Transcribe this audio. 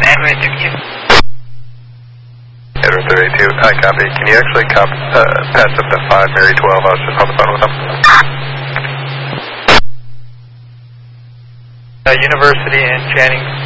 Edward 32. Edward 32, I copy. Can you actually patch up the 5 Mary 12? I was just on the phone with them. University and Channing